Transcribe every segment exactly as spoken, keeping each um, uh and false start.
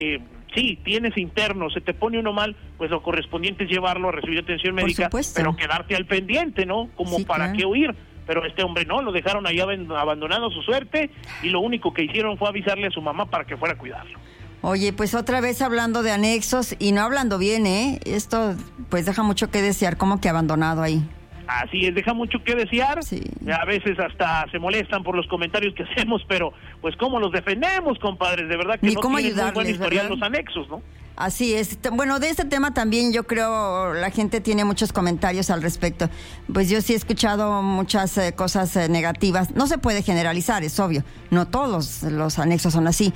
Eh, sí, tienes interno, se te pone uno mal, pues lo correspondiente es llevarlo a recibir atención médica, pero quedarte al pendiente, ¿no? Como sí, para claro. qué huir. Pero este hombre no, lo dejaron ahí abandonado a su suerte y lo único que hicieron fue avisarle a su mamá para que fuera a cuidarlo. Oye, pues otra vez hablando de anexos y no hablando bien, ¿eh? Esto pues deja mucho que desear, como que abandonado ahí. Así es, deja mucho que desear, sí. A veces hasta se molestan por los comentarios que hacemos, pero pues cómo los defendemos, compadres, de verdad que Ni no cómo tienen muy buen historial ¿verdad? Los anexos, ¿no? Así es. Bueno, de este tema también yo creo la gente tiene muchos comentarios al respecto. Pues yo sí he escuchado muchas eh, cosas eh, negativas. No se puede generalizar, es obvio. No todos los, los anexos son así,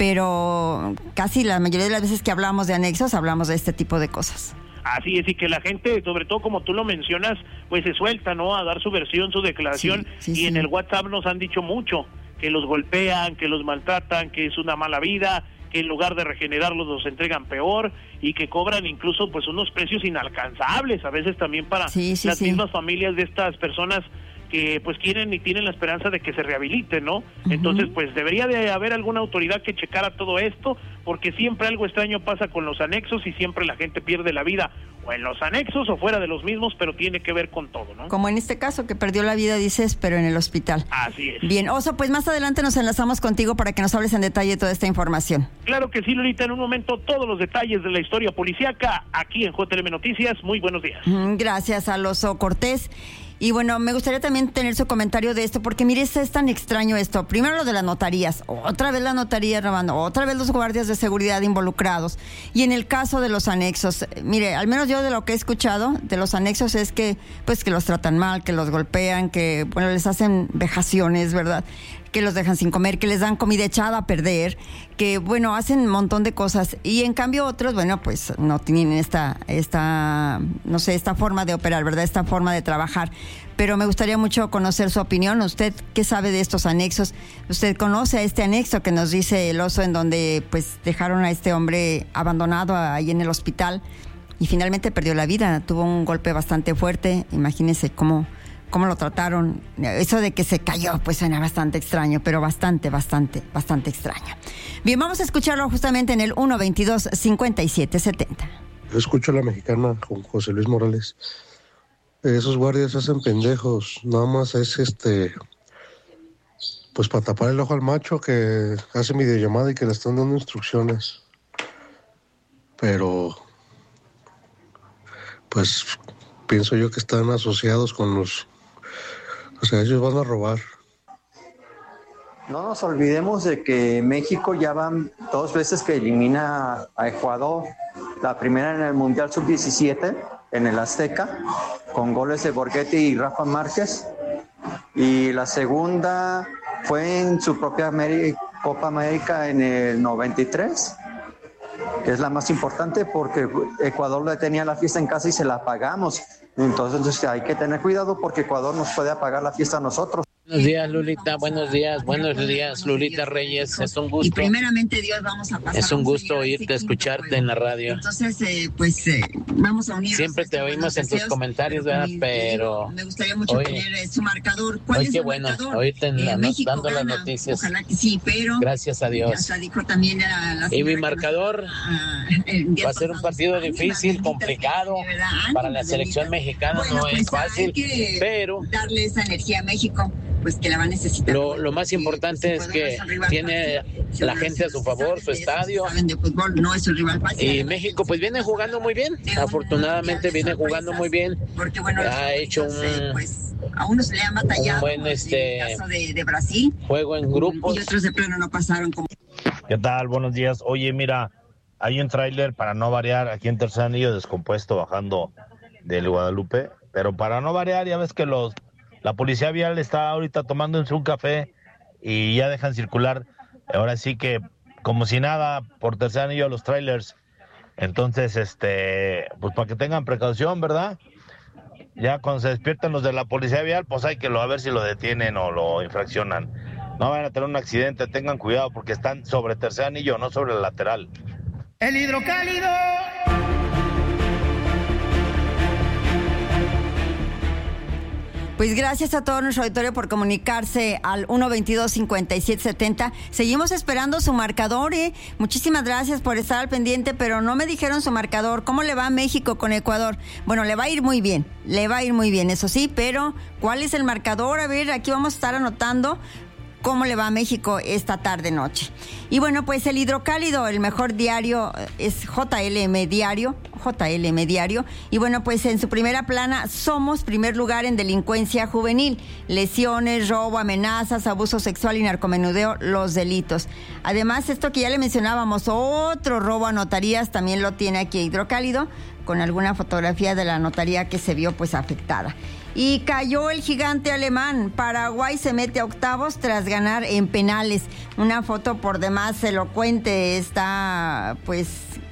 pero casi la mayoría de las veces que hablamos de anexos hablamos de este tipo de cosas. Así es, y que la gente, sobre todo como tú lo mencionas, pues se suelta, ¿no? A dar su versión, su declaración, sí, sí, y sí. En el WhatsApp nos han dicho mucho, que los golpean, que los maltratan, que es una mala vida, que en lugar de regenerarlos los entregan peor, y que cobran incluso pues unos precios inalcanzables, a veces también para sí, sí, las sí. mismas familias de estas personas que pues quieren y tienen la esperanza de que se rehabiliten, ¿no? Uh-huh. Entonces, pues debería de haber alguna autoridad que checara todo esto, porque siempre algo extraño pasa con los anexos y siempre la gente pierde la vida, o en los anexos o fuera de los mismos, pero tiene que ver con todo, ¿no? Como en este caso, que perdió la vida, dices, pero en el hospital. Así es. Bien, Oso, pues más adelante nos enlazamos contigo para que nos hables en detalle toda esta información. Claro que sí, Lolita, en un momento todos los detalles de la historia policíaca aquí en J L M Noticias. Muy buenos días. Gracias al Oso Cortés. Y bueno, me gustaría también tener su comentario de esto, porque mire, es tan extraño esto. Primero lo de las notarías, otra vez la notaría robando, otra vez los guardias de seguridad involucrados. Y en el caso de los anexos, mire, al menos yo de lo que he escuchado de los anexos es que, pues que los tratan mal, que los golpean, que, bueno, les hacen vejaciones, ¿verdad? Que los dejan sin comer, que les dan comida echada a perder, que, bueno, hacen un montón de cosas. Y en cambio otros, bueno, pues no tienen esta, esta, no sé, esta forma de operar, ¿verdad? Esta forma de trabajar. Pero me gustaría mucho conocer su opinión. ¿Usted qué sabe de estos anexos? ¿Usted conoce a este anexo que nos dice el Oso, en donde, pues, dejaron a este hombre abandonado ahí en el hospital y finalmente perdió la vida? Tuvo un golpe bastante fuerte. Imagínese cómo... cómo lo trataron. Eso de que se cayó, pues suena bastante extraño, pero bastante, bastante, bastante extraño. Bien, vamos a escucharlo justamente en el uno veintidós cincuenta y siete setenta. Yo escucho a la mexicana con José Luis Morales. Esos guardias se hacen pendejos, nada más es este, pues para tapar el ojo al macho que hace videollamada y que le están dando instrucciones. Pero, pues, pienso yo que están asociados con los... O sea, ellos van a robar. No nos olvidemos de que México ya van dos veces que elimina a Ecuador. La primera en el Mundial sub diecisiete, en el Azteca, con goles de Borghetti y Rafa Márquez. Y la segunda fue en su propia América, Copa América en el noventa y tres, que es la más importante porque Ecuador le tenía la fiesta en casa y se la pagamos. Entonces hay que tener cuidado porque Ecuador nos puede apagar la fiesta a nosotros. Buenos días, Lolita, buenos días, buenos días, Lolita Reyes, es un gusto. Y primeramente Dios, vamos a pasar. Es un gusto oírte, escucharte en la radio. Entonces, eh, pues eh, vamos a unirnos. Siempre te oímos en tus comentarios, ¿verdad? Pero... Me gustaría mucho hoy, tener eh, su marcador. ¿Cuál hoy es qué su bueno, marcador? oírte en la, eh, México dando gana, las noticias. Ojalá que sí, pero... Gracias a Dios. Hasta dijo también a la y mi marcador nos, uh, va a ser un partido difícil, complicado, para la selección mexicana, bueno, no pues es fácil, pero... darle esa energía a México, pues que la va a necesitar. Lo, lo más importante es que tiene la gente a su favor, su estadio. De fútbol, no es un rival fácil. Y México pues viene jugando muy bien, afortunadamente viene jugando muy bien. Porque bueno, ha hecho un, pues, a unos le han batallado, un buen este, en el caso de, de Brasil. Juego en grupos. Y otros de plano no pasaron como... ¿Qué tal? Buenos días. Oye, mira, hay un tráiler, para no variar, aquí en Tercer Anillo descompuesto bajando del Guadalupe, pero para no variar, ya ves que los la policía vial está ahorita tomándose un café y ya dejan circular, ahora sí que como si nada, por Tercer Anillo los trailers. Entonces, este, pues para que tengan precaución, ¿verdad? Ya cuando se despiertan los de la policía vial, pues hay que lo, a ver si lo detienen o lo infraccionan. No vayan a tener un accidente, tengan cuidado porque están sobre Tercer Anillo, no sobre el lateral. El hidrocálido. Pues Pues gracias a todo nuestro auditorio por comunicarse al uno veintidós cincuenta y siete setenta. Seguimos esperando su marcador, ¿eh? Muchísimas gracias por estar al pendiente, pero no me dijeron su marcador. ¿Cómo le va a México con Ecuador? Bueno, le va a ir muy bien, le va a ir muy bien, eso sí, pero ¿cuál es el marcador? A ver, aquí vamos a estar anotando cómo le va a México esta tarde-noche. Y bueno, pues el Hidrocálido, el mejor diario es J L M Diario, J L M Diario, y bueno, pues en su primera plana, somos primer lugar en delincuencia juvenil, lesiones, robo, amenazas, abuso sexual y narcomenudeo, los delitos. Además, esto que ya le mencionábamos, otro robo a notarías, también lo tiene aquí Hidrocálido, con alguna fotografía de la notaría que se vio pues afectada. Y cayó el gigante alemán. Paraguay se mete a octavos tras ganar en penales. Una foto por demás elocuente. Está pues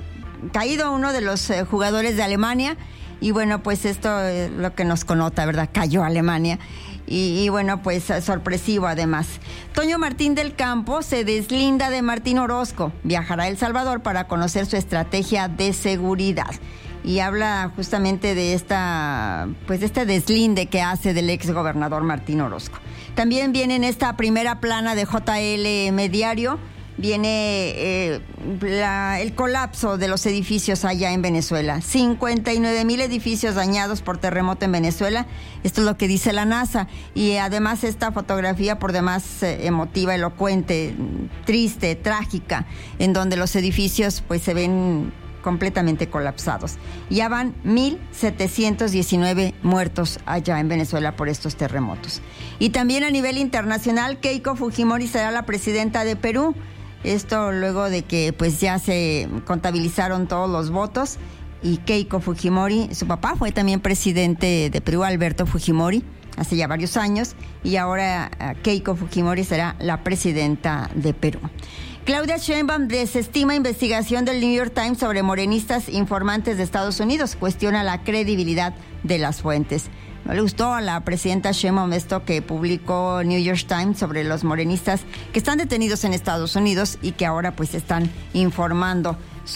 caído uno de los eh, jugadores de Alemania. Y bueno, pues esto es lo que nos connota, ¿verdad? Cayó Alemania. Y, y bueno, pues sorpresivo además. Toño Martín del Campo se deslinda de Martín Orozco. Viajará a El Salvador para conocer su estrategia de seguridad. Y habla justamente de esta, pues de este deslinde que hace del ex gobernador Martín Orozco. También viene en esta primera plana de J L M Diario, viene eh, la, el colapso de los edificios allá en Venezuela. cincuenta y nueve mil edificios dañados por terremoto en Venezuela. Esto es lo que dice la NASA. Y además esta fotografía por demás eh, emotiva, elocuente, triste, trágica, en donde los edificios pues se ven completamente colapsados. Ya van mil setecientos diecinueve muertos allá en Venezuela por estos terremotos. Y también a nivel internacional, Keiko Fujimori será la presidenta de Perú. Esto luego de que pues ya se contabilizaron todos los votos y Keiko Fujimori, su papá fue también presidente de Perú, Alberto Fujimori, hace ya varios años, y ahora Keiko Fujimori será la presidenta de Perú. Claudia Sheinbaum desestima investigación del New York Times sobre morenistas informantes de Estados Unidos, cuestiona la credibilidad de las fuentes. No le gustó a la presidenta Sheinbaum esto que publicó New York Times sobre los morenistas que están detenidos en Estados Unidos y que ahora pues están informando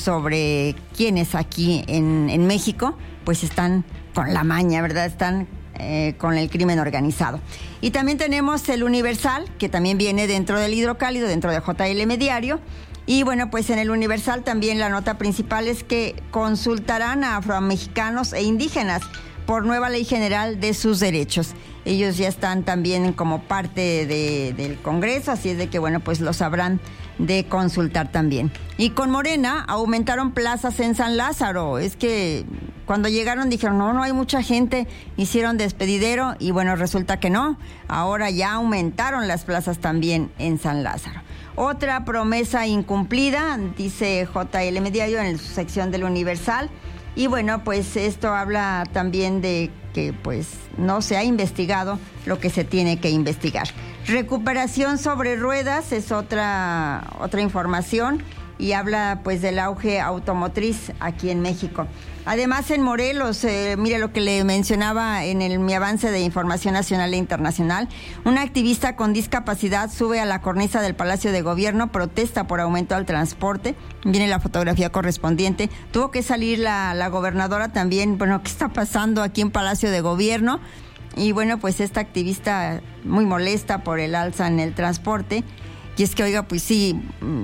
sobre quiénes aquí en, en México pues están con la maña, ¿verdad? Están Eh, con el crimen organizado. Y también tenemos el Universal, que también viene dentro del Hidrocálido, dentro de J L M Diario. Y bueno, pues en el Universal también la nota principal es que consultarán a afromexicanos e indígenas por nueva ley general de sus derechos. Ellos ya están también como parte de, del Congreso, así es de que bueno, pues los habrán de consultar también. Y con Morena aumentaron plazas en San Lázaro. Es que cuando llegaron dijeron, no, no hay mucha gente, hicieron despedidero y bueno, resulta que no. Ahora ya aumentaron las plazas también en San Lázaro. Otra promesa incumplida, dice J L M Diario en su sección del Universal. Y bueno, pues esto habla también de que pues no se ha investigado lo que se tiene que investigar. Recuperación sobre ruedas es otra, otra información y habla pues del auge automotriz aquí en México. Además en Morelos, eh, mire lo que le mencionaba en el, mi avance de información nacional e internacional, una activista con discapacidad sube a la cornisa del Palacio de Gobierno, protesta por aumento al transporte, viene la fotografía correspondiente, tuvo que salir la, la gobernadora también, bueno, ¿qué está pasando aquí en Palacio de Gobierno? Y bueno, pues esta activista muy molesta por el alza en el transporte. Y es que, oiga, pues sí,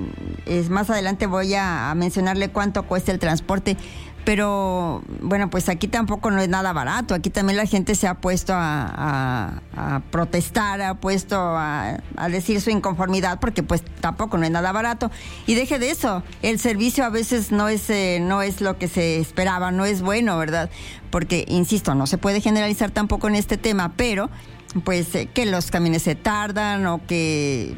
es, más adelante voy a, a mencionarle cuánto cuesta el transporte, pero bueno, pues aquí tampoco no es nada barato, aquí también la gente se ha puesto a, a, a protestar, ha puesto a, a decir su inconformidad, porque pues tampoco no es nada barato. Y deje de eso, el servicio a veces no es, eh, no es lo que se esperaba, no es bueno, ¿verdad? Porque, insisto, no se puede generalizar tampoco en este tema, pero pues eh, que los camiones se tardan o que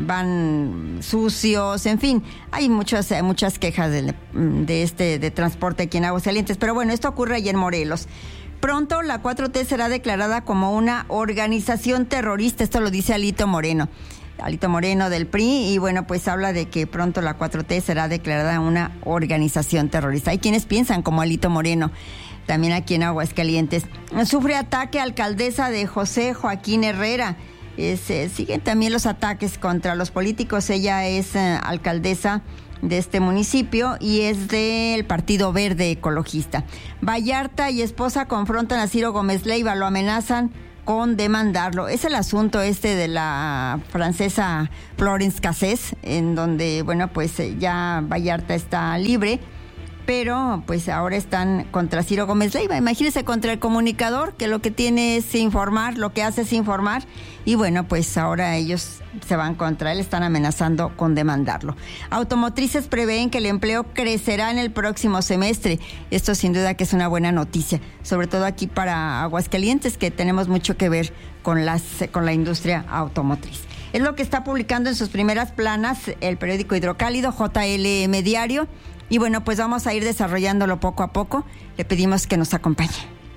van sucios, en fin, hay muchas eh, muchas quejas de, de este de transporte aquí en Aguascalientes, pero bueno, esto ocurre allá en Morelos. Pronto la cuatro T será declarada como una organización terrorista, esto lo dice Alito Moreno. Alito Moreno del P R I, y bueno, pues habla de que pronto la cuatro T será declarada una organización terrorista. Hay quienes piensan como Alito Moreno, también aquí en Aguascalientes. Sufre ataque alcaldesa de José Joaquín Herrera. Es, eh, siguen también los ataques contra los políticos. Ella es eh, alcaldesa de este municipio y es del Partido Verde Ecologista. Vallarta y esposa confrontan a Ciro Gómez Leiva, lo amenazan con demandarlo. Es el asunto este de la francesa Florence Cassés, en donde, bueno, pues ya Vallarta está libre, pero pues ahora están contra Ciro Gómez Leiva. Imagínense, contra el comunicador, que lo que tiene es informar, lo que hace es informar, y bueno, pues ahora ellos se van contra él, están amenazando con demandarlo. Automotrices prevén que el empleo crecerá en el próximo semestre. Esto sin duda que es una buena noticia, sobre todo aquí para Aguascalientes, que tenemos mucho que ver con las con la industria automotriz. Es lo que está publicando en sus primeras planas el periódico Hidrocálido, J L M Diario. Y bueno, pues vamos a ir desarrollándolo poco a poco. Le pedimos que nos acompañe.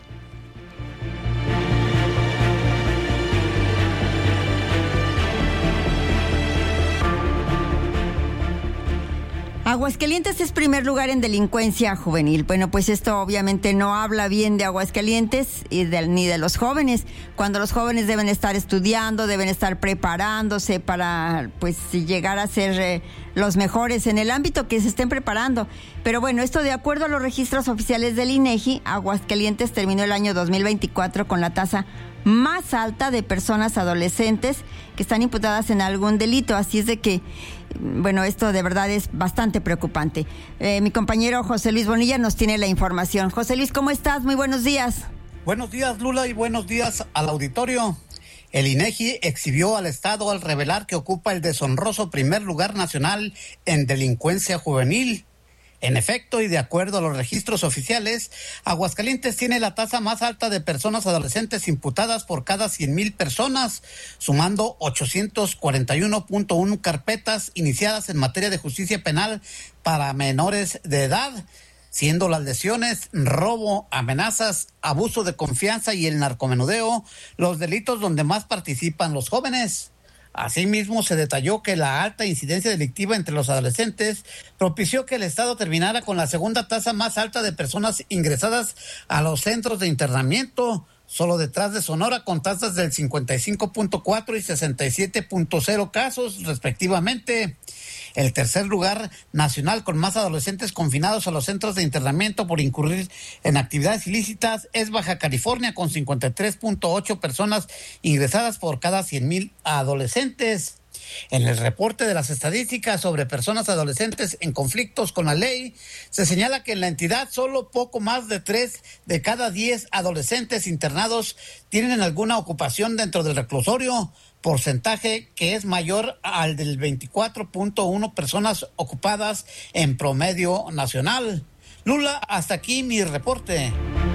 Aguascalientes es primer lugar en delincuencia juvenil. Bueno, pues esto obviamente no habla bien de Aguascalientes y de, ni de los jóvenes, cuando los jóvenes deben estar estudiando, deben estar preparándose para pues llegar a ser eh, los mejores en el ámbito que se estén preparando. Pero bueno, esto de acuerdo a los registros oficiales del INEGI, Aguascalientes terminó el año dos mil veinticuatro con la tasa más alta de personas adolescentes que están imputadas en algún delito. Así es de que, bueno, esto de verdad es bastante preocupante. Eh, mi compañero José Luis Bonilla nos tiene la información. José Luis, ¿cómo estás? Muy buenos días. Buenos días, Lula, y buenos días al auditorio. El INEGI exhibió al Estado al revelar que ocupa el deshonroso primer lugar nacional en delincuencia juvenil. En efecto, y de acuerdo a los registros oficiales, Aguascalientes tiene la tasa más alta de personas adolescentes imputadas por cada cien mil personas, sumando ochocientos cuarenta y uno punto uno carpetas iniciadas en materia de justicia penal para menores de edad, siendo las lesiones, robo, amenazas, abuso de confianza y el narcomenudeo los delitos donde más participan los jóvenes. Asimismo, se detalló que la alta incidencia delictiva entre los adolescentes propició que el Estado terminara con la segunda tasa más alta de personas ingresadas a los centros de internamiento, solo detrás de Sonora, con tasas del cincuenta y cinco punto cuatro y sesenta y siete punto cero casos, respectivamente. El tercer lugar nacional con más adolescentes confinados a los centros de internamiento por incurrir en actividades ilícitas es Baja California, con cincuenta y tres punto ocho personas ingresadas por cada cien mil adolescentes. En el reporte de las estadísticas sobre personas adolescentes en conflictos con la ley, se señala que en la entidad solo poco más de tres de cada diez adolescentes internados tienen alguna ocupación dentro del reclusorio, porcentaje que es mayor al del veinticuatro punto uno personas ocupadas en promedio nacional. Lula, hasta aquí mi reporte.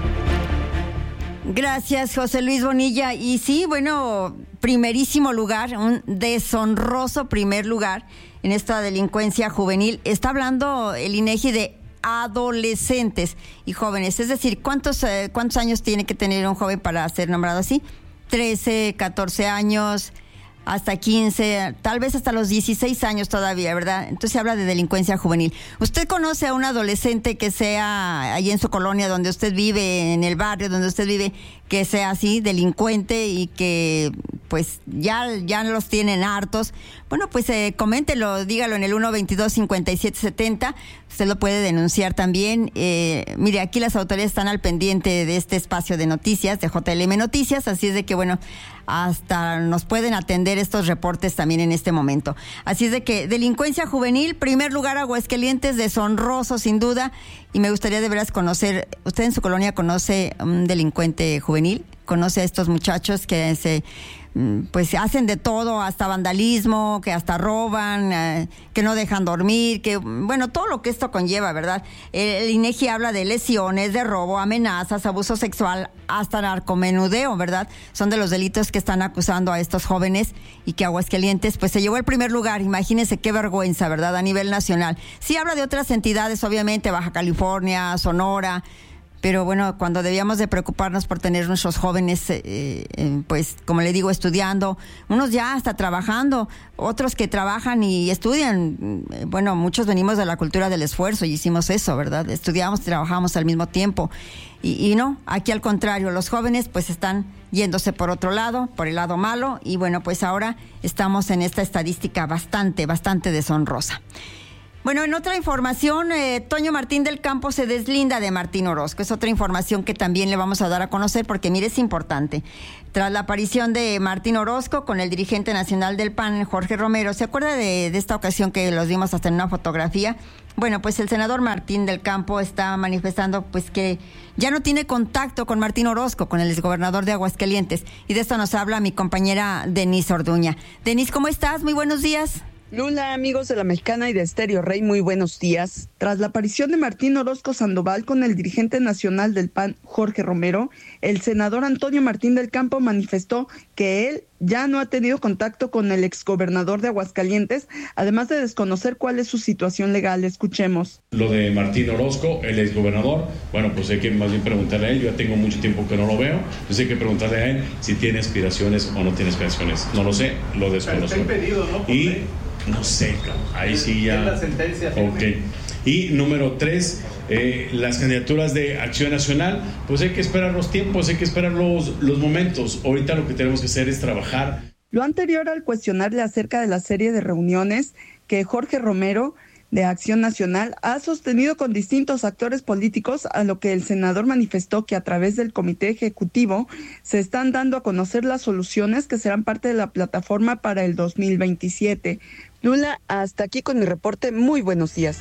Gracias, José Luis Bonilla. Y sí, bueno, primerísimo lugar, un deshonroso primer lugar en esta delincuencia juvenil. Está hablando el INEGI de adolescentes y jóvenes. Es decir, ¿cuántos, eh, cuántos años tiene que tener un joven para ser nombrado así? trece, catorce años, hasta quince, tal vez hasta los dieciséis años todavía, ¿verdad? Entonces se habla de delincuencia juvenil. ¿Usted conoce a un adolescente que sea ahí en su colonia donde usted vive, en el barrio donde usted vive, que sea así, delincuente y que pues ya, ya los tienen hartos? Bueno, pues eh, coméntelo, dígalo en el uno veintidós cincuenta y siete setenta. Usted lo puede denunciar también. Eh, mire, aquí las autoridades están al pendiente de este espacio de noticias, de J L M Noticias, así es de que, bueno, hasta nos pueden atender estos reportes también en este momento. Así es de que delincuencia juvenil, primer lugar Aguascalientes, deshonroso sin duda, y me gustaría de veras conocer, ¿usted en su colonia conoce un delincuente juvenil? ¿Conoce a estos muchachos que se pues hacen de todo, hasta vandalismo, que hasta roban, eh, que no dejan dormir, que bueno, todo lo que esto conlleva, ¿verdad? El, el INEGI habla de lesiones, de robo, amenazas, abuso sexual, hasta narcomenudeo, ¿verdad? Son de los delitos que están acusando a estos jóvenes y que Aguascalientes pues se llevó el primer lugar. Imagínense qué vergüenza, ¿verdad? A nivel nacional. Sí habla de otras entidades, obviamente, Baja California, Sonora, pero bueno, cuando debíamos de preocuparnos por tener nuestros jóvenes, eh, eh, pues como le digo, estudiando, unos ya hasta trabajando, otros que trabajan y estudian, eh, bueno, muchos venimos de la cultura del esfuerzo y hicimos eso, ¿verdad? Estudiamos y trabajamos al mismo tiempo. Y, y no, aquí al contrario, los jóvenes pues están yéndose por otro lado, por el lado malo, y bueno, pues ahora estamos en esta estadística bastante, bastante deshonrosa. Bueno, en otra información, eh, Toño Martín del Campo se deslinda de Martín Orozco. Es otra información que también le vamos a dar a conocer porque, mire, es importante. Tras la aparición de Martín Orozco con el dirigente nacional del P A N, Jorge Romero, ¿se acuerda de, de esta ocasión que los vimos hasta en una fotografía? Bueno, pues el senador Martín del Campo está manifestando pues que ya no tiene contacto con Martín Orozco, con el exgobernador de Aguascalientes. Y de esto nos habla mi compañera Denise Orduña. Denise, ¿cómo estás? Muy buenos días. Lula, amigos de La Mexicana y de Estéreo Rey, muy buenos días. Tras la aparición de Martín Orozco Sandoval con el dirigente nacional del P A N, Jorge Romero, el senador Antonio Martín del Campo manifestó que él ya no ha tenido contacto con el exgobernador de Aguascalientes, además de desconocer cuál es su situación legal. Escuchemos. Lo de Martín Orozco, el exgobernador, bueno, pues hay que más bien preguntarle a él. Yo ya tengo mucho tiempo que no lo veo, entonces hay que preguntarle a él si tiene aspiraciones o no tiene aspiraciones. No lo sé, lo desconozco. Está impedido, ¿no? Y no sé, ahí sí ya. Es la sentencia. Ok. Y número tres, eh, las candidaturas de Acción Nacional, pues hay que esperar los tiempos, hay que esperar los, los momentos. Ahorita lo que tenemos que hacer es trabajar. Lo anterior al cuestionarle acerca de la serie de reuniones que Jorge Romero de Acción Nacional ha sostenido con distintos actores políticos, a lo que el senador manifestó que a través del comité ejecutivo se están dando a conocer las soluciones que serán parte de la plataforma para el dos mil veintisiete. Lula, hasta aquí con mi reporte. Muy buenos días.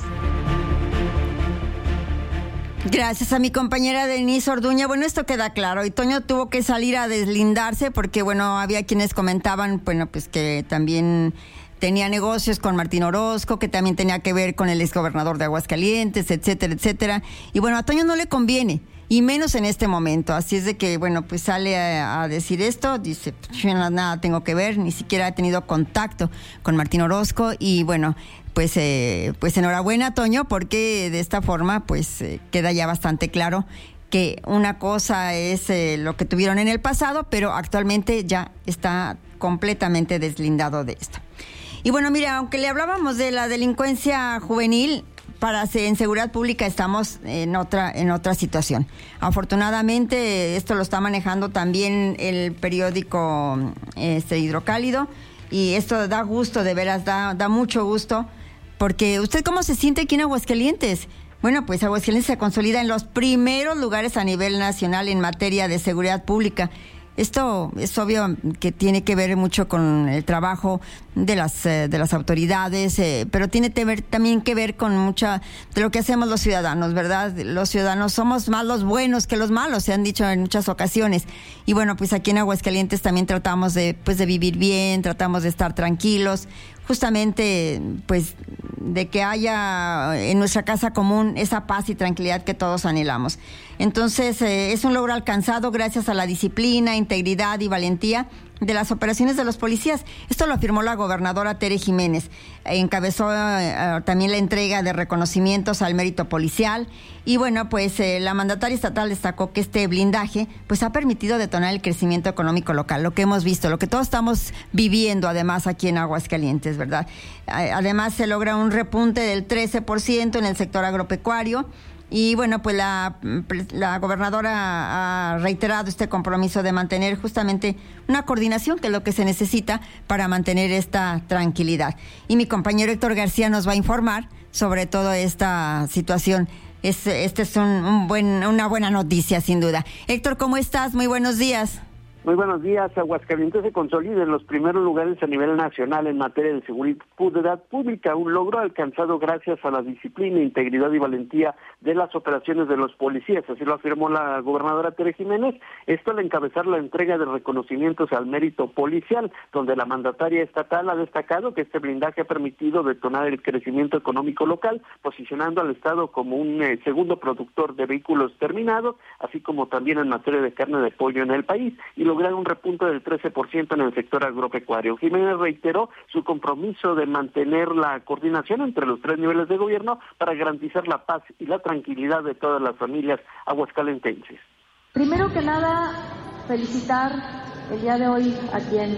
Gracias a mi compañera Denise Orduña. Bueno, esto queda claro. Y Toño tuvo que salir a deslindarse porque, bueno, había quienes comentaban, bueno, pues que también tenía negocios con Martín Orozco, que también tenía que ver con el exgobernador de Aguascalientes, etcétera, etcétera. Y bueno, a Toño no le conviene, y menos en este momento. Así es de que, bueno, pues sale a, a decir esto, dice, yo nada tengo que ver, ni siquiera he tenido contacto con Martín Orozco. Y bueno, pues eh, pues enhorabuena, Toño, porque de esta forma pues eh, queda ya bastante claro que una cosa es eh, lo que tuvieron en el pasado, pero actualmente ya está completamente deslindado de esto. Y bueno, mira, aunque le hablábamos de la delincuencia juvenil, para en seguridad pública estamos en otra en otra situación. Afortunadamente, esto lo está manejando también el periódico este Hidrocálido, y esto da gusto, de veras, da, da mucho gusto, porque ¿usted cómo se siente aquí en Aguascalientes? Bueno, pues Aguascalientes se consolida en los primeros lugares a nivel nacional en materia de seguridad pública. Esto es obvio que tiene que ver mucho con el trabajo de las eh, de las autoridades, eh, pero tiene que ver, también que ver con mucha de lo que hacemos los ciudadanos, ¿verdad? Los ciudadanos somos más los buenos que los malos, se han dicho en muchas ocasiones. Y bueno, pues aquí en Aguascalientes también tratamos de pues de vivir bien, tratamos de estar tranquilos, justamente pues de que haya en nuestra casa común esa paz y tranquilidad que todos anhelamos. Entonces, eh, es un logro alcanzado gracias a la disciplina, integridad y valentía de las operaciones de los policías. Esto lo afirmó la gobernadora Tere Jiménez. Encabezó eh, también la entrega de reconocimientos al mérito policial. Y bueno, pues eh, la mandataria estatal destacó que este blindaje pues ha permitido detonar el crecimiento económico local, lo que hemos visto, lo que todos estamos viviendo además aquí en Aguascalientes, ¿verdad? Además se logra un repunte del trece por ciento en el sector agropecuario. Y bueno, pues la, la gobernadora ha reiterado este compromiso de mantener justamente una coordinación, que es lo que se necesita para mantener esta tranquilidad. Y mi compañero Héctor García nos va a informar sobre toda esta situación. Es, este es un, un buen, una buena noticia, sin duda. Héctor, ¿cómo estás? Muy buenos días. Muy buenos días. Aguascalientes se consolida en los primeros lugares a nivel nacional en materia de seguridad pública, un logro alcanzado gracias a la disciplina, integridad y valentía de las operaciones de los policías, así lo afirmó la gobernadora Tere Jiménez, esto al encabezar la entrega de reconocimientos al mérito policial, donde la mandataria estatal ha destacado que este blindaje ha permitido detonar el crecimiento económico local, posicionando al Estado como un eh, segundo productor de vehículos terminados, así como también en materia de carne de pollo en el país, y lo lograr un repunte del trece por ciento en el sector agropecuario. Jiménez reiteró su compromiso de mantener la coordinación entre los tres niveles de gobierno para garantizar la paz y la tranquilidad de todas las familias aguascalentenses. Primero que nada, felicitar el día de hoy a quien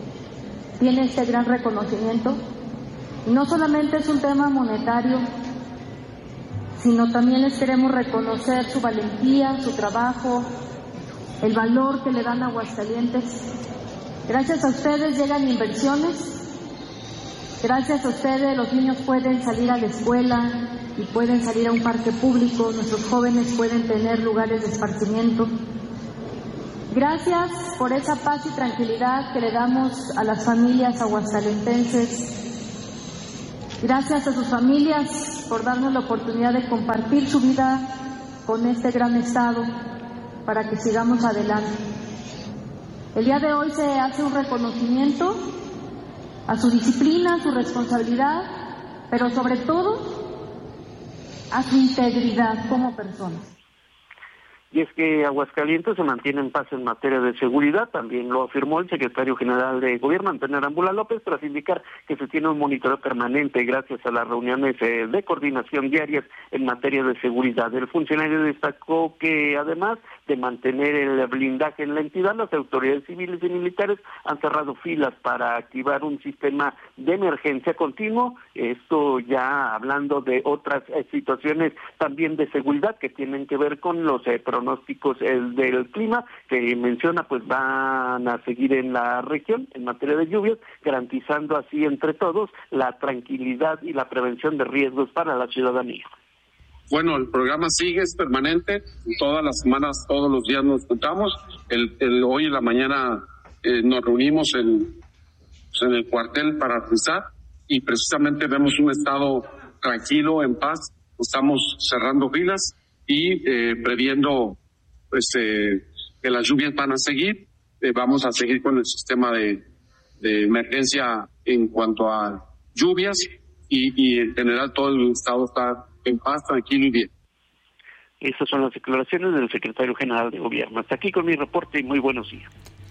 tiene este gran reconocimiento. Y no solamente es un tema monetario, sino también les queremos reconocer su valentía, su trabajo, el valor que le dan a Aguascalientes. Gracias a ustedes llegan inversiones, Gracias a ustedes los niños pueden salir a la escuela y pueden salir a un parque público, nuestros jóvenes pueden tener lugares de esparcimiento. Gracias por esa paz y tranquilidad que le damos a las familias aguascalentenses. Gracias a sus familias por darnos la oportunidad de compartir su vida con este gran estado para que sigamos adelante. El día de hoy se hace un reconocimiento a su disciplina, a su responsabilidad, pero sobre todo a su integridad como personas. Y es que Aguascalientes se mantiene en paz en materia de seguridad, también lo afirmó el secretario general de Gobierno, Antonio Arámbula López, tras indicar que se tiene un monitoreo permanente gracias a las reuniones eh, de coordinación diarias en materia de seguridad. El funcionario destacó que además de mantener el blindaje en la entidad, las autoridades civiles y militares han cerrado filas para activar un sistema de emergencia continuo, esto ya hablando de otras eh, situaciones también de seguridad que tienen que ver con los eh, pronósticos el del clima que menciona, pues van a seguir en la región en materia de lluvias, garantizando así entre todos la tranquilidad y la prevención de riesgos para la ciudadanía. Bueno, el programa sigue, es permanente, todas las semanas, todos los días nos juntamos. El, el, hoy en la mañana eh, nos reunimos en, pues en el cuartel para revisar y precisamente vemos un estado tranquilo, en paz. Estamos cerrando filas y eh, previendo pues, eh, que las lluvias van a seguir. Eh, vamos a seguir con el sistema de, de emergencia en cuanto a lluvias y, y en general todo el estado está en paz, tranquilo y bien. Estas son las declaraciones del secretario general de Gobierno. Hasta aquí con mi reporte y muy buenos días.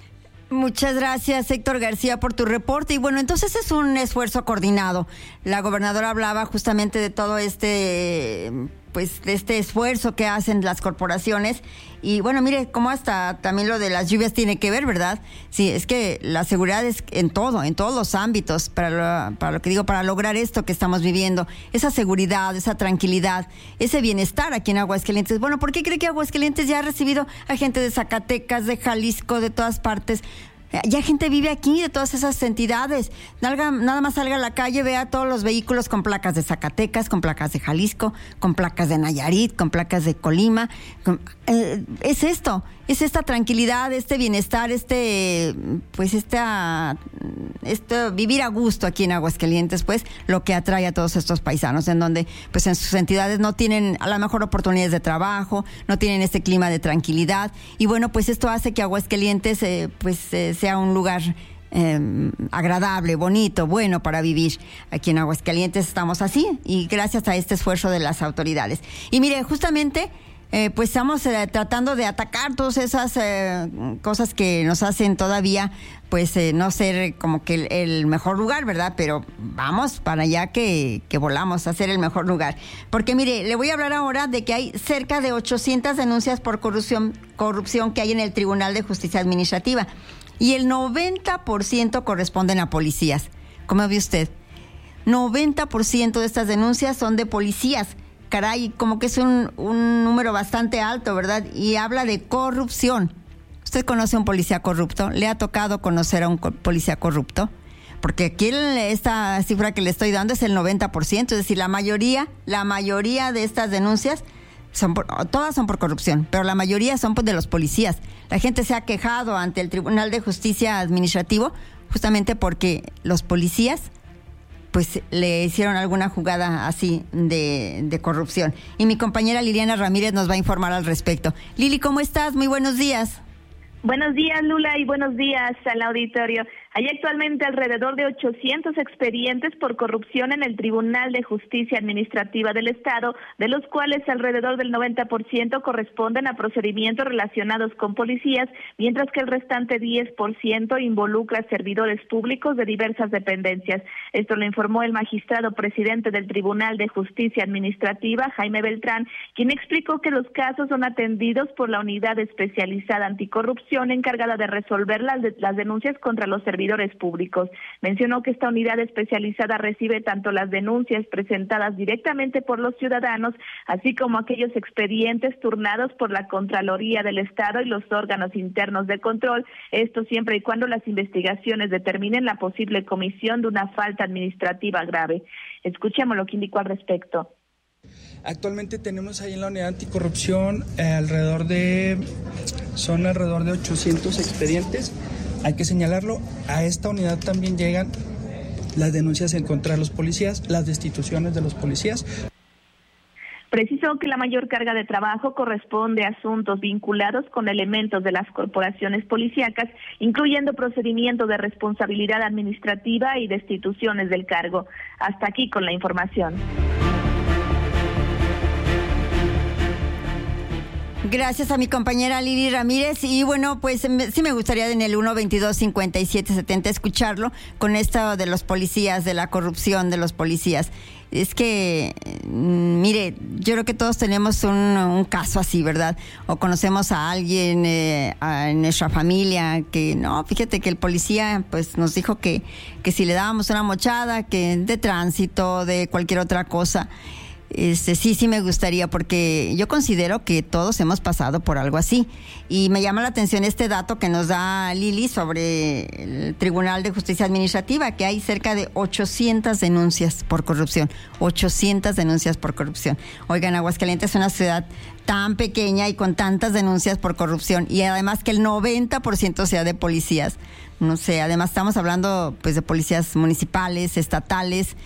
Muchas gracias, Héctor García, por tu reporte. Y bueno, entonces es un esfuerzo coordinado. La gobernadora hablaba justamente de todo este, pues, de este esfuerzo que hacen las corporaciones. Y bueno, mire, cómo hasta también lo de las lluvias tiene que ver, ¿verdad? Sí, es que la seguridad es en todo, en todos los ámbitos, para lo, para lo que digo, para lograr esto que estamos viviendo. Esa seguridad, esa tranquilidad, ese bienestar aquí en Aguascalientes. Bueno, ¿por qué cree que Aguascalientes ya ha recibido a gente de Zacatecas, de Jalisco, de todas partes? Ya gente vive aquí, de todas esas entidades. Nada, nada más salga a la calle, vea todos los vehículos con placas de Zacatecas, con placas de Jalisco, con placas de Nayarit, con placas de Colima. Con, eh, es esto, es esta tranquilidad, este bienestar, este, pues esta, este vivir a gusto aquí en Aguascalientes, pues, lo que atrae a todos estos paisanos, en donde, pues, en sus entidades no tienen a lo mejor oportunidades de trabajo, no tienen este clima de tranquilidad, y bueno, pues esto hace que Aguascalientes, eh, pues, eh, sea un lugar eh, agradable, bonito, bueno para vivir. Aquí en Aguascalientes estamos así, y gracias a este esfuerzo de las autoridades. Y mire, justamente, eh, pues estamos eh, tratando de atacar todas esas eh, cosas que nos hacen todavía, pues, eh, no ser como que el, el mejor lugar, ¿verdad? Pero vamos para allá que, que volamos a ser el mejor lugar. Porque mire, le voy a hablar ahora de que hay cerca de ochocientas denuncias por corrupción, corrupción que hay en el Tribunal de Justicia Administrativa. Y el noventa por ciento corresponden a policías. ¿Cómo ve usted? noventa por ciento de estas denuncias son de policías. Caray, como que es un, un número bastante alto, ¿verdad? Y habla de corrupción. ¿Usted conoce a un policía corrupto? ¿Le ha tocado conocer a un co- policía corrupto? Porque aquí el, esta cifra que le estoy dando es el noventa por ciento. Es decir, la mayoría, la mayoría de estas denuncias son por, todas son por corrupción, pero la mayoría son pues, de los policías. La gente se ha quejado ante el Tribunal de Justicia Administrativo justamente porque los policías pues le hicieron alguna jugada así de, de corrupción. Y mi compañera Liliana Ramírez nos va a informar al respecto. Lili, ¿cómo estás? Muy buenos días. Buenos días, Lula, y buenos días al auditorio. Hay actualmente alrededor de ochocientos expedientes por corrupción en el Tribunal de Justicia Administrativa del Estado, de los cuales alrededor del noventa por ciento corresponden a procedimientos relacionados con policías, mientras que el restante diez por ciento involucra a servidores públicos de diversas dependencias. Esto lo informó el magistrado presidente del Tribunal de Justicia Administrativa, Jaime Beltrán, quien explicó que los casos son atendidos por la Unidad Especializada Anticorrupción encargada de resolver las, de, las denuncias contra los servidores servidores públicos. Mencionó que esta unidad especializada recibe tanto las denuncias presentadas directamente por los ciudadanos, así como aquellos expedientes turnados por la Contraloría del Estado y los órganos internos de control, esto siempre y cuando las investigaciones determinen la posible comisión de una falta administrativa grave. Escuchemos lo que indicó al respecto. Actualmente tenemos ahí en la unidad anticorrupción eh, alrededor de, son alrededor de ochocientos expedientes. Hay que señalarlo, a esta unidad también llegan las denuncias en contra de los policías, las destituciones de los policías. Precisó que la mayor carga de trabajo corresponde a asuntos vinculados con elementos de las corporaciones policíacas, incluyendo procedimientos de responsabilidad administrativa y destituciones del cargo. Hasta aquí con la información. Gracias a mi compañera Lili Ramírez. Y bueno, pues me, sí me gustaría en el uno veintidós cincuenta y siete setenta escucharlo con esto de los policías, de la corrupción de los policías. Es que, mire, yo creo que todos tenemos un, un caso así, ¿verdad? O conocemos a alguien eh, a, en nuestra familia que, no, fíjate que el policía pues nos dijo que, que si le dábamos una mochada, que de tránsito, de cualquier otra cosa. Este, sí, sí me gustaría, porque yo considero que todos hemos pasado por algo así. Y me llama la atención este dato que nos da Lili sobre el Tribunal de Justicia Administrativa, que hay cerca de ochocientas denuncias por corrupción. ochocientas denuncias por corrupción. Oigan, Aguascalientes es una ciudad tan pequeña y con tantas denuncias por corrupción, y además que el noventa por ciento sea de policías. No sé, además estamos hablando pues de policías municipales, estatales.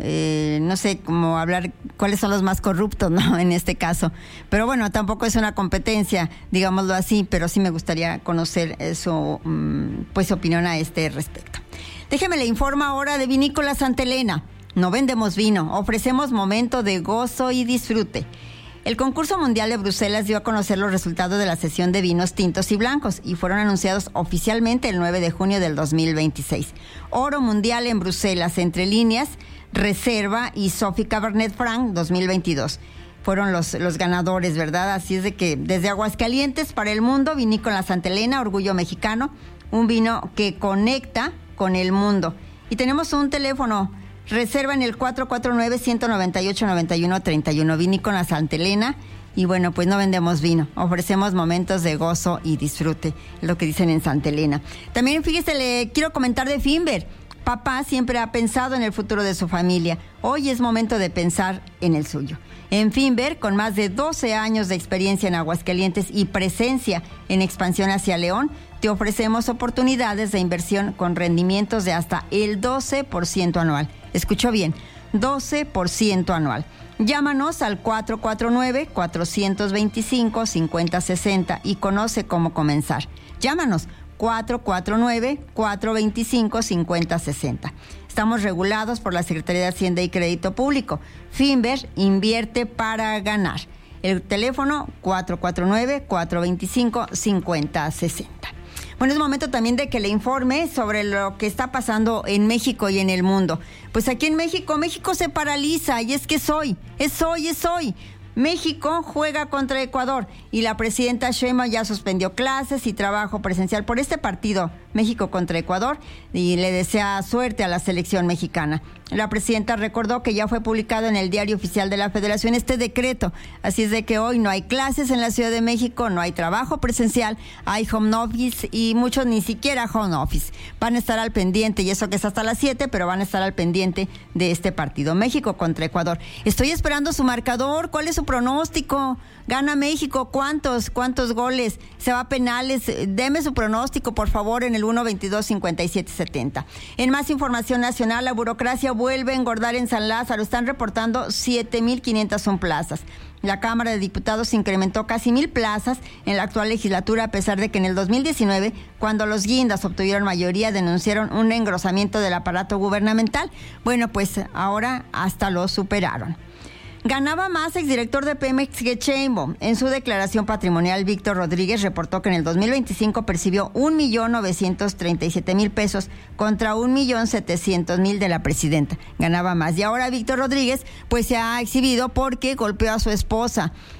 Eh, no sé cómo hablar cuáles son los más corruptos, ¿no? En este caso. Pero bueno, tampoco es una competencia, digámoslo así, pero sí me gustaría conocer su pues, opinión a este respecto. Déjeme le informo ahora de Vinícola Santa Elena. No vendemos vino, ofrecemos momento de gozo y disfrute. El concurso mundial de Bruselas dio a conocer los resultados de la sesión de vinos tintos y blancos y fueron anunciados oficialmente el nueve de junio del dos mil veintiséis. Oro mundial en Bruselas, entre líneas, Reserva y Sofi Cabernet Franc dos mil veintidós. Fueron los, los ganadores, ¿verdad? Así es de que desde Aguascalientes para el mundo, Vinícola Santa Elena, orgullo mexicano, un vino que conecta con el mundo. Y tenemos un teléfono, reserva en el cuatro cuatro nueve, uno nueve ocho, nueve uno tres uno, Vinícola Santa Elena. Y bueno, pues no vendemos vino, ofrecemos momentos de gozo y disfrute, lo que dicen en Santa Elena. También fíjese, le quiero comentar de Finver. Papá siempre ha pensado en el futuro de su familia. Hoy es momento de pensar en el suyo. En Finver, con más de doce años de experiencia en Aguascalientes y presencia en expansión hacia León, te ofrecemos oportunidades de inversión con rendimientos de hasta el doce por ciento anual. Escuchó bien, doce por ciento anual. Llámanos al cuatro cuatro nueve, cuatro dos cinco, cinco cero seis cero y conoce cómo comenzar. Llámanos cuatro cuatro nueve, cuatro dos cinco, cinco cero seis cero. Estamos regulados por la Secretaría de Hacienda y Crédito Público. Finver invierte para ganar. El teléfono cuatro cuatro nueve, cuatro dos cinco, cinco cero seis cero. Bueno, es momento también de que le informe sobre lo que está pasando en México y en el mundo. Pues aquí en México, México se paraliza y es que es hoy, es hoy, es hoy. México juega contra Ecuador y la presidenta Sheinbaum ya suspendió clases y trabajo presencial por este partido, México contra Ecuador, y le desea suerte a la selección mexicana. La presidenta recordó que ya fue publicado en el Diario Oficial de la Federación este decreto, así es de que hoy no hay clases en la Ciudad de México, no hay trabajo presencial, hay home office y muchos ni siquiera home office. Van a estar al pendiente, y eso que es hasta las siete, pero van a estar al pendiente de este partido, México contra Ecuador. Estoy esperando su marcador, ¿cuál es su pronóstico? ¿Gana México? ¿Cuántos? ¿Cuántos goles? ¿Se va a penales? Deme su pronóstico, por favor, en el uno veintidós cincuenta y siete setenta. En más información nacional, la burocracia vuelve a engordar en San Lázaro. Están reportando siete mil quinientas una plazas. La Cámara de Diputados incrementó casi mil plazas en la actual legislatura, a pesar de que en el dos mil diecinueve, cuando los guindas obtuvieron mayoría, denunciaron un engrosamiento del aparato gubernamental. Bueno, pues ahora hasta lo superaron. Ganaba más exdirector de Pemex que Sheinbaum. En su declaración patrimonial, Víctor Rodríguez reportó que en el dos mil veinticinco percibió un millón novecientos treinta y siete mil pesos contra un millón setecientos mil de la presidenta. Ganaba más. Y ahora Víctor Rodríguez pues se ha exhibido porque golpeó a su esposa.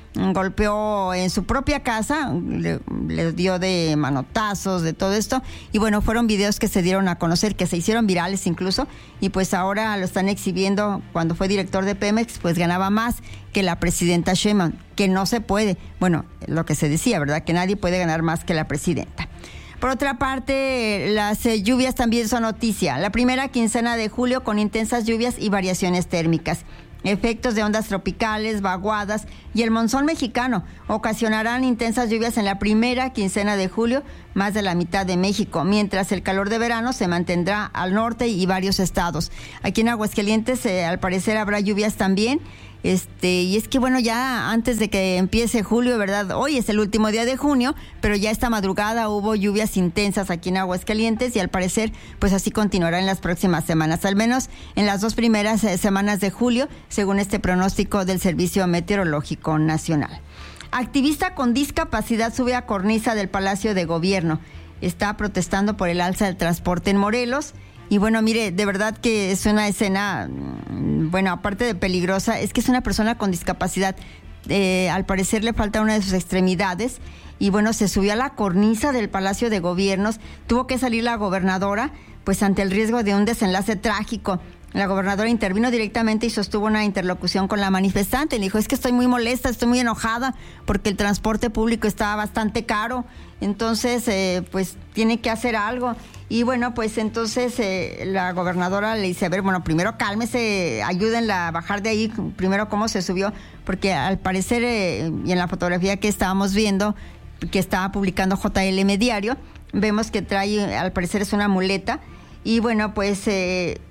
golpeó en su propia casa, le, le dio de manotazos, de todo esto, y bueno, fueron videos que se dieron a conocer, que se hicieron virales incluso, y pues ahora lo están exhibiendo. Cuando fue director de Pemex, pues ganaba más que la presidenta Sheinbaum, que no se puede, bueno, lo que se decía, ¿verdad?, que nadie puede ganar más que la presidenta. Por otra parte, las eh, lluvias también son noticia. La primera quincena de julio con intensas lluvias y variaciones térmicas. Efectos de ondas tropicales, vaguadas y el monzón mexicano ocasionarán intensas lluvias en la primera quincena de julio, más de la mitad de México, mientras el calor de verano se mantendrá al norte y varios estados. Aquí en Aguascalientes, eh, al parecer, habrá lluvias también. Este, y es que bueno, ya antes de que empiece julio, ¿verdad? Hoy es el último día de junio, pero ya esta madrugada hubo lluvias intensas aquí en Aguascalientes y al parecer, pues así continuará en las próximas semanas, al menos en las dos primeras eh, semanas de julio, según este pronóstico del Servicio Meteorológico Nacional. Activista con discapacidad sube a cornisa del Palacio de Gobierno. Está protestando por el alza del transporte en Morelos. Y bueno, mire, de verdad que es una escena, bueno, aparte de peligrosa, es que es una persona con discapacidad. Eh, al parecer le falta una de sus extremidades y bueno, se subió a la cornisa del Palacio de Gobiernos. Tuvo que salir la gobernadora, pues ante el riesgo de un desenlace trágico. La gobernadora intervino directamente y sostuvo una interlocución con la manifestante. Le dijo, es que estoy muy molesta, estoy muy enojada porque el transporte público está bastante caro. Entonces, eh, pues tiene que hacer algo. Y bueno, pues entonces eh, la gobernadora le dice, a ver, bueno, primero cálmese, ayúdenla a bajar de ahí, primero cómo se subió, porque al parecer, eh, y en la fotografía que estábamos viendo, que estaba publicando J L M Diario, vemos que trae, al parecer es una muleta, y bueno, pues eh,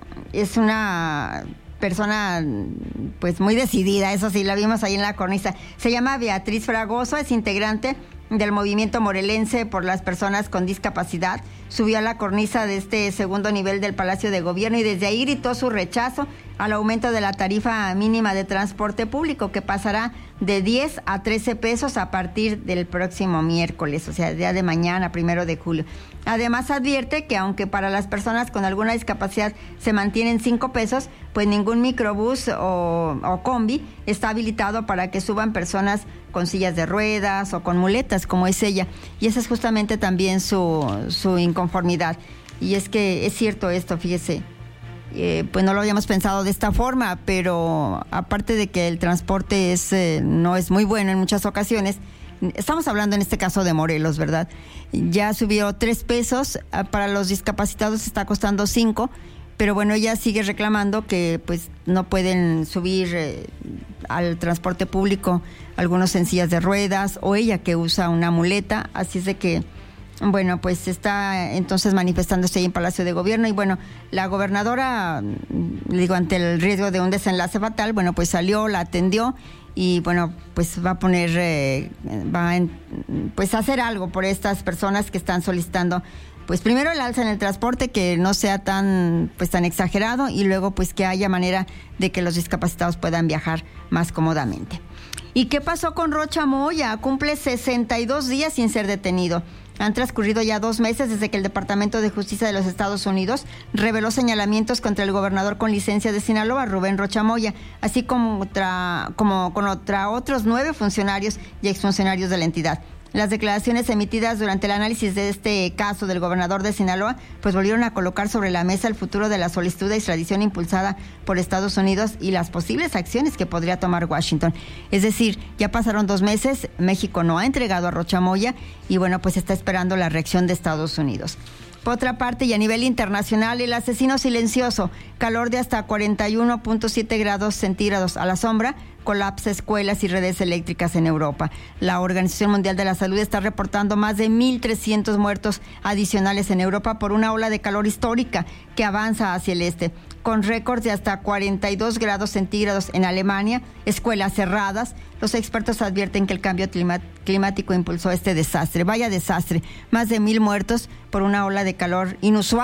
es una persona pues muy decidida, eso sí, la vimos ahí en la cornisa. Se llama Beatriz Fragoso, es integrante del movimiento morelense por las personas con discapacidad. Subió a la cornisa de este segundo nivel del Palacio de Gobierno y desde ahí gritó su rechazo al aumento de la tarifa mínima de transporte público, que pasará de diez a trece pesos a partir del próximo miércoles, o sea, el día de mañana, primero de julio. Además advierte que aunque para las personas con alguna discapacidad se mantienen cinco pesos, pues ningún microbús o, o combi está habilitado para que suban personas con sillas de ruedas o con muletas, como es ella. Y esa es justamente también su, su inconformidad. Y es que es cierto esto, fíjese. Eh, pues no lo habíamos pensado de esta forma, pero aparte de que el transporte es eh, no es muy bueno en muchas ocasiones, estamos hablando en este caso de Morelos, ¿verdad? Ya subió tres pesos, para los discapacitados está costando cinco, pero bueno, ella sigue reclamando que pues no pueden subir eh, al transporte público algunos en sillas de ruedas o ella que usa una muleta, así es de que bueno, pues está entonces manifestándose ahí en Palacio de Gobierno y bueno, la gobernadora, digo, ante el riesgo de un desenlace fatal, bueno, pues salió, la atendió y bueno, pues va a poner, eh, va a, pues a hacer algo por estas personas que están solicitando, pues primero el alza en el transporte, que no sea tan, pues tan exagerado y luego pues que haya manera de que los discapacitados puedan viajar más cómodamente. ¿Y qué pasó con Rocha Moya? Cumple sesenta y dos días sin ser detenido. Han transcurrido ya dos meses desde que el Departamento de Justicia de los Estados Unidos reveló señalamientos contra el gobernador con licencia de Sinaloa, Rubén Rocha Moya, así como, otra, como contra otros nueve funcionarios y exfuncionarios de la entidad. Las declaraciones emitidas durante el análisis de este caso del gobernador de Sinaloa, pues volvieron a colocar sobre la mesa el futuro de la solicitud de extradición impulsada por Estados Unidos y las posibles acciones que podría tomar Washington. Es decir, ya pasaron dos meses, México no ha entregado a Rocha Moya y bueno, pues está esperando la reacción de Estados Unidos. Por otra parte, y a nivel internacional, el asesino silencioso, calor de hasta cuarenta y uno punto siete grados centígrados a la sombra, colapsa escuelas y redes eléctricas en Europa. La Organización Mundial de la Salud está reportando más de mil trescientos muertos adicionales en Europa por una ola de calor histórica que avanza hacia el este, con récords de hasta cuarenta y dos grados centígrados en Alemania, escuelas cerradas. Los expertos advierten que el cambio clima- climático impulsó este desastre. Vaya desastre, más de mil muertos por una ola de calor inusual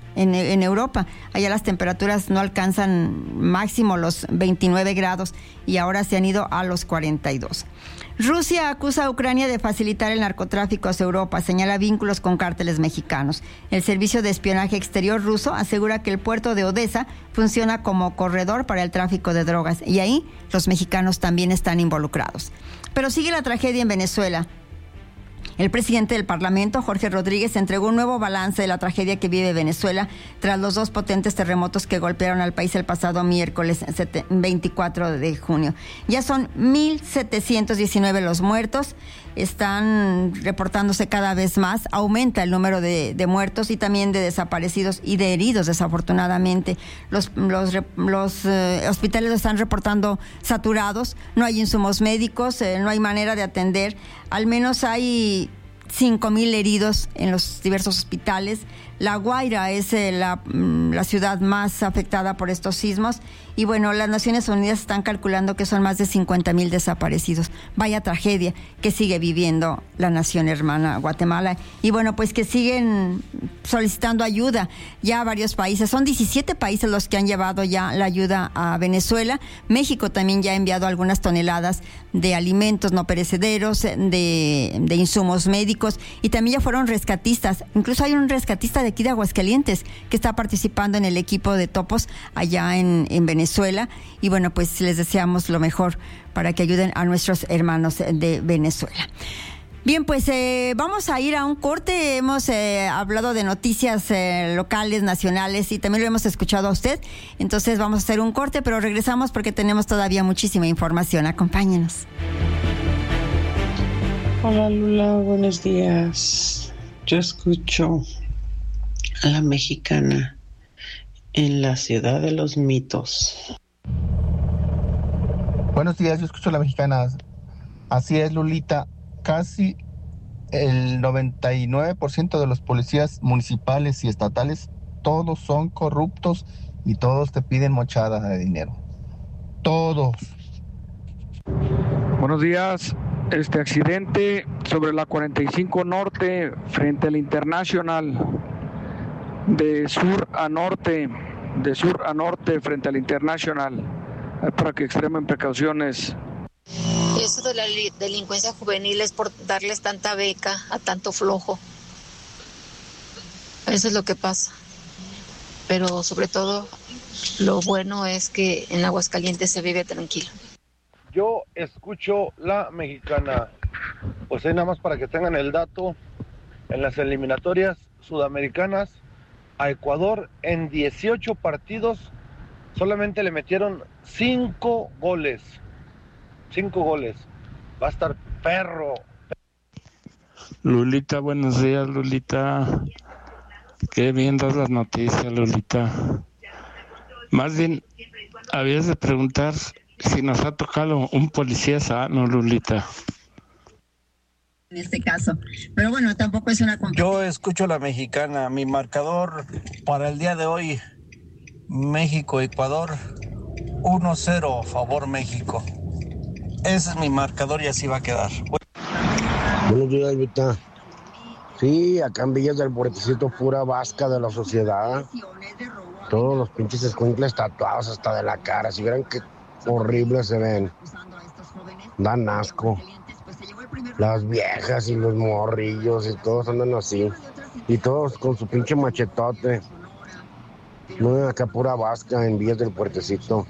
en, en Europa. Allá las temperaturas no alcanzan máximo los veintinueve grados y ahora se han ido a los cuarenta y dos. Rusia acusa a Ucrania de facilitar el narcotráfico hacia Europa, señala vínculos con cárteles mexicanos. El Servicio de Espionaje Exterior ruso asegura que el puerto de Odessa funciona como corredor para el tráfico de drogas y ahí los mexicanos también están involucrados. Pero sigue la tragedia en Venezuela. El presidente del Parlamento, Jorge Rodríguez, entregó un nuevo balance de la tragedia que vive Venezuela tras los dos potentes terremotos que golpearon al país el pasado miércoles veinticuatro de junio. Ya son mil setecientos diecinueve los muertos, están reportándose cada vez más, aumenta el número de, de muertos y también de desaparecidos y de heridos, desafortunadamente. Los, los, los eh, hospitales lo están reportando saturados, no hay insumos médicos, eh, no hay manera de atender, al menos hay cinco mil heridos en los diversos hospitales. La Guaira es eh, la, la ciudad más afectada por estos sismos y bueno, las Naciones Unidas están calculando que son más de cincuenta mil desaparecidos. Vaya tragedia que sigue viviendo la nación hermana Guatemala y bueno, pues que siguen solicitando ayuda ya varios países. Son diecisiete países los que han llevado ya la ayuda a Venezuela. México también ya ha enviado algunas toneladas de alimentos no perecederos, de, de insumos médicos y también ya fueron rescatistas. Incluso hay un rescatista de aquí de Aguascalientes que está participando en el equipo de Topos allá en, en Venezuela y bueno, pues les deseamos lo mejor para que ayuden a nuestros hermanos de Venezuela. Bien, pues eh, vamos a ir a un corte. Hemos eh, hablado de noticias eh, locales, nacionales y también lo hemos escuchado a usted. Entonces vamos a hacer un corte, pero regresamos porque tenemos todavía muchísima información. Acompáñenos. Hola Lula, buenos días. Yo escucho a La Mexicana en la ciudad de los mitos. Buenos días, yo escucho a La Mexicana. Así es, Lulita. Casi el noventa y nueve por ciento de los policías municipales y estatales, todos son corruptos y todos te piden mochada de dinero. Todos. Buenos días. Este accidente sobre la cuarenta y cinco Norte frente al Internacional, de sur a norte, de sur a norte frente al Internacional, para que extremen precauciones. Eso de la delincuencia juvenil es por darles tanta beca a tanto flojo. Eso es lo que pasa. Pero sobre todo, lo bueno es que en Aguascalientes se vive tranquilo. Yo escucho La Mexicana. Pues ahí nada más para que tengan el dato, en las eliminatorias sudamericanas a Ecuador en dieciocho partidos solamente le metieron cinco goles. Cinco goles. Va a estar perro. Lulita, buenos días, Lulita. Qué bien das las noticias, Lulita. Más bien, habías de preguntar si nos ha tocado un policía sano, Lulita. En este caso, pero bueno, tampoco es una competencia. Yo escucho La Mexicana. Mi marcador para el día de hoy, México-Ecuador, uno cero, favor México. Ese es mi marcador y así va a quedar. Buenos días, Vita. Sí, acá en Villas del Puertecito, pura vasca de la sociedad. Todos los pinches escuincles tatuados hasta de la cara. Si vieran qué horribles se ven. Dan asco. Las viejas y los morrillos y todos andan así. Y todos con su pinche machetote. No, acá pura vasca en Villas del Puertecito.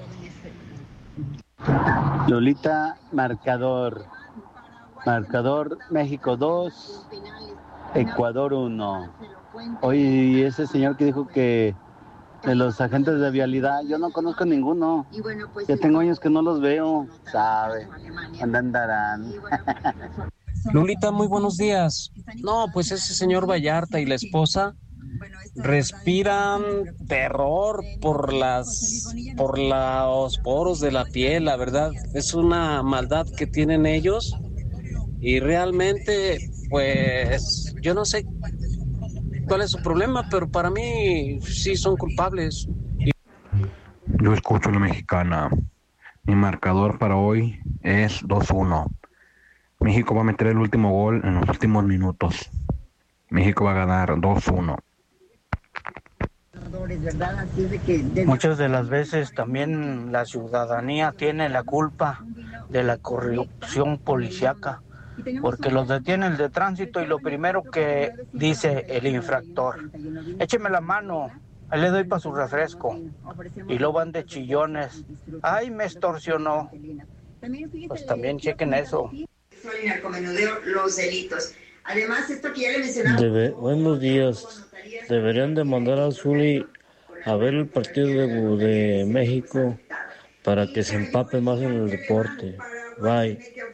Lolita, marcador. Marcador México dos, Ecuador uno. Oye, ese señor que dijo que de los agentes de vialidad, yo no conozco ninguno. Ya tengo años que no los veo, sabe. ¿Dónde andarán? Lolita, muy buenos días. No, pues ese señor Vallarta y la esposa respiran terror por las por los poros de la piel, la verdad. Es una maldad que tienen ellos. Y realmente, pues, yo no sé cuál es su problema, pero para mí sí son culpables. Yo escucho La Mexicana. Mi marcador para hoy es dos uno. México va a meter el último gol en los últimos minutos. México va a ganar dos uno. Muchas de las veces también la ciudadanía tiene la culpa de la corrupción policíaca, porque los detiene el de tránsito y lo primero que dice el infractor: écheme la mano, ahí le doy para su refresco, y luego van de chillones: ay, me extorsionó. Pues también chequen eso. Los delitos. Además, esto que ya le mencionaba. Debe, buenos días. Deberían de mandar a Zuli a ver el partido de, de México para que se empape más en el deporte. Bye.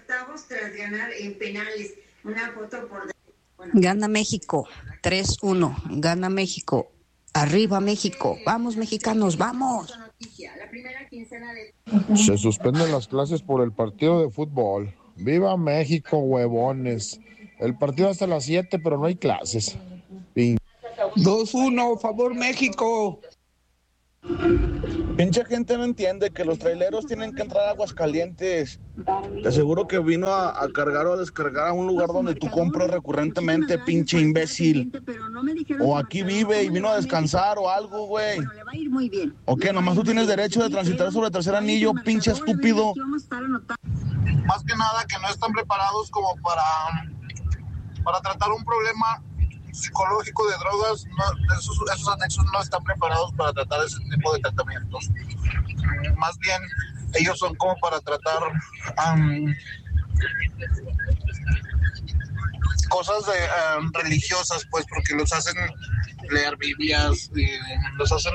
Gana México, tres uno. Gana México. Arriba México. Vamos, mexicanos, vamos. Se suspenden las clases por el partido de fútbol. ¡Viva México, huevones! El partido hasta las siete, pero no hay clases. dos uno, favor México. Pinche gente no entiende que los traileros tienen que entrar a Aguascalientes. Te aseguro que vino a, a cargar o a descargar a un lugar donde tú compras recurrentemente, pinche imbécil. O aquí vive y vino a descansar o algo, güey. ¿O qué? Nomás tú tienes derecho de transitar sobre el tercer anillo, pinche estúpido. Más que nada que no están preparados como para, para tratar un problema psicológico de drogas. No, esos, esos anexos no están preparados para tratar ese tipo de tratamientos. Más bien, ellos son como para tratar um, cosas de, um, religiosas, pues, porque los hacen leer Biblias, y los hacen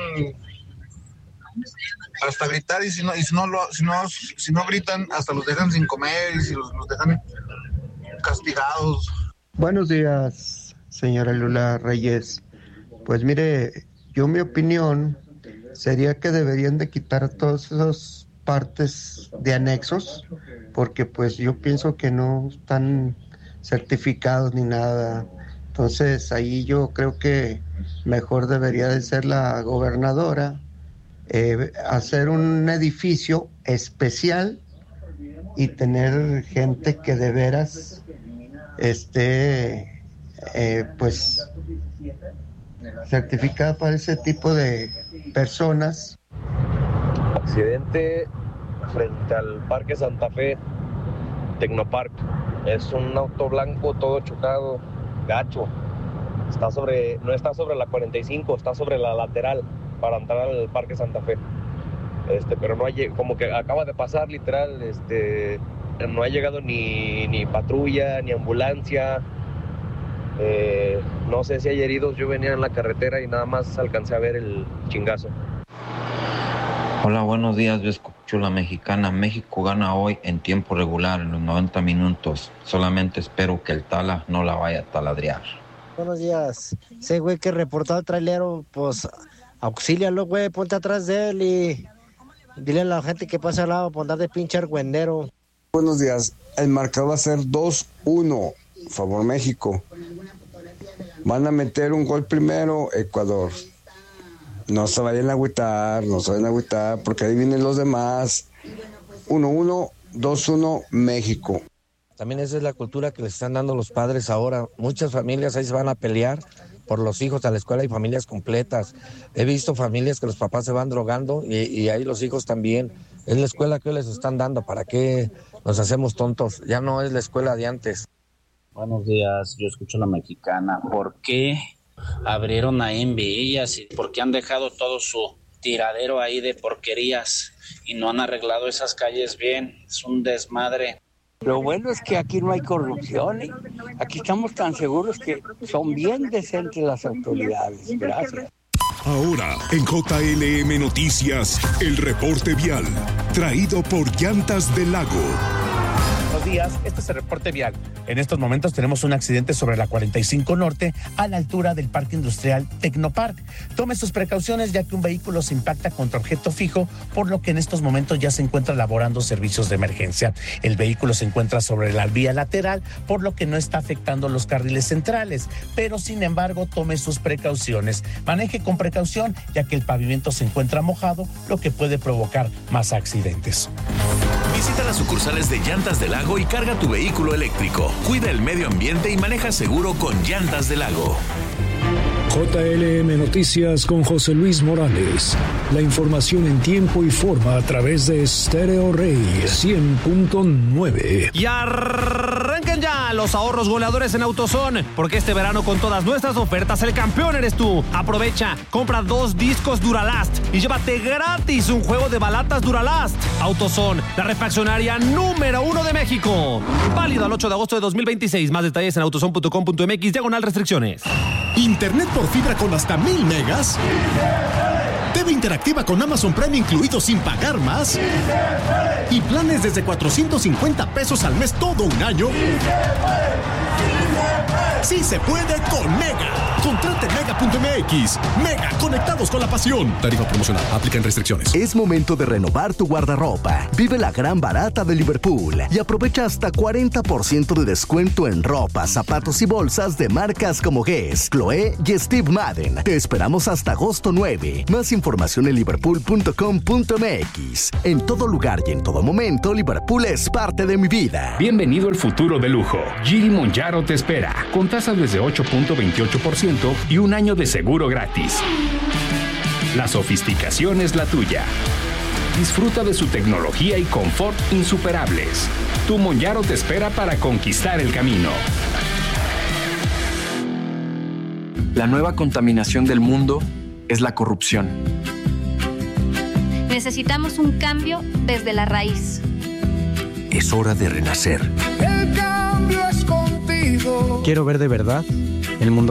hasta gritar, y si no, y si no, lo, si no, si no gritan, hasta los dejan sin comer, y si los, los dejan castigados. Buenos días, señora Lula Reyes. Pues mire, yo mi opinión sería que deberían de quitar todas esas partes de anexos, porque pues yo pienso que no están certificados ni nada. Entonces ahí yo creo que mejor debería de ser la gobernadora eh, hacer un edificio especial y tener gente que de veras esté eh, pues certificada para ese tipo de personas. Accidente frente al Parque Santa Fe, Tecnopark. Es un auto blanco todo chocado, gacho. Está sobre, no está sobre la cuarenta y cinco, está sobre la lateral para entrar al Parque Santa Fe. Este, pero no hay, como que acaba de pasar literal, este, no ha llegado ni, ni patrulla, ni ambulancia. Eh, no sé si hay heridos. Yo venía en la carretera y nada más alcancé a ver el chingazo. Hola, buenos días. Yo escucho La Mexicana. México gana hoy en tiempo regular, en los noventa minutos. Solamente espero que el Tala no la vaya a taladrear. Buenos días. Ese güey que reportó al trailero, pues auxílialo, güey, ponte atrás de él y dile a la gente que pasa al lado por andar de pinche argüendero. Buenos días. El marcador va a ser dos uno. Favor México. Van a meter un gol primero Ecuador. No se vayan a agüitar, no se vayan a agüitar, porque ahí vienen los demás. uno uno, dos uno México. También esa es la cultura que les están dando los padres ahora. Muchas familias ahí se van a pelear por los hijos a la escuela y familias completas. He visto familias que los papás se van drogando y, y ahí los hijos también. Es la escuela que hoy les están dando. ¿Para qué nos hacemos tontos? Ya no es la escuela de antes. Buenos días, yo escucho La Mexicana. ¿Por qué abrieron ahí en Villas y por qué han dejado todo su tiradero ahí de porquerías y no han arreglado esas calles bien? Es un desmadre. Lo bueno es que aquí no hay corrupción, ¿eh? Aquí estamos tan seguros que son bien decentes las autoridades. Gracias. Ahora, en J L M Noticias, el reporte vial, traído por Llantas del Lago. Buenos días, este es el reporte vial. En estos momentos tenemos un accidente sobre la cuarenta y cinco Norte a la altura del Parque Industrial Tecnopark. Tome sus precauciones ya que un vehículo se impacta contra objeto fijo, por lo que en estos momentos ya se encuentra laborando servicios de emergencia. El vehículo se encuentra sobre la vía lateral, por lo que no está afectando los carriles centrales, pero sin embargo tome sus precauciones. Maneje con precaución ya que el pavimento se encuentra mojado, lo que puede provocar más accidentes. Visita las sucursales de Llantas del Lago y carga tu vehículo eléctrico. Cuida el medio ambiente y maneja seguro con Llantas del Lago. J L M Noticias con José Luis Morales. La información en tiempo y forma a través de Stereo Rey cien punto nueve. Y arranquen ya los ahorros goleadores en AutoZone, porque este verano con todas nuestras ofertas el campeón eres tú. Aprovecha, compra dos discos Duralast y llévate gratis un juego de balatas Duralast. AutoZone, la refaccionaria número uno de México. Válido al ocho de agosto de dos mil veintiséis. Más detalles en autozone punto com punto m x diagonal restricciones. Internet por fibra con hasta mil megas. T V interactiva con Amazon Prime incluido sin pagar más. Y planes desde cuatrocientos cincuenta pesos al mes todo un año. Sí se puede con Mega. Contrate mega punto m x. Mega, conectados con la pasión. Tarifa promocional, aplican restricciones. Es momento de renovar tu guardarropa. Vive la gran barata de Liverpool y aprovecha hasta cuarenta por ciento de descuento en ropa, zapatos y bolsas de marcas como Guess, Chloé y Steve Madden. Te esperamos hasta agosto nueve. Más información en liverpool punto com punto m x. En todo lugar y en todo momento, Liverpool es parte de mi vida. Bienvenido al futuro de lujo. Gili Monjaro te espera, con tasas desde ocho punto veintiocho por ciento y un año de seguro gratis. La sofisticación es la tuya. Disfruta de su tecnología y confort insuperables. Tu Monjaro te espera para conquistar el camino. La nueva contaminación del mundo es la corrupción. Necesitamos un cambio desde la raíz. Es hora de renacer. El cambio es contigo. Quiero ver de verdad el mundo